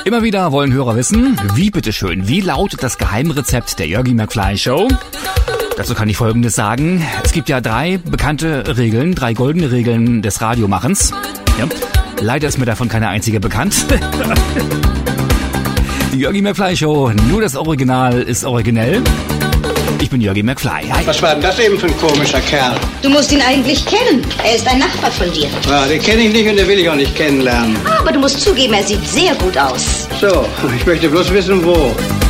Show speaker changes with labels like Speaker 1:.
Speaker 1: Immer wieder wollen Hörer wissen, wie lautet das Geheimrezept der Jörgi McFly Show? Dazu kann ich Folgendes sagen. Es gibt ja 3 bekannte Regeln, 3 goldene Regeln des Radiomachens. Ja. Leider ist mir davon keine einzige bekannt. Die Jörgi McFly Show, nur das Original ist originell. Ich bin Jörgi McFly. Hi.
Speaker 2: Was war denn das eben für ein komischer Kerl?
Speaker 3: Du musst ihn eigentlich kennen. Er ist ein Nachbar von dir.
Speaker 2: Ja, den kenne ich nicht und den will ich auch nicht kennenlernen.
Speaker 3: Aber du musst zugeben, er sieht sehr gut aus.
Speaker 2: So, ich möchte bloß wissen, wo.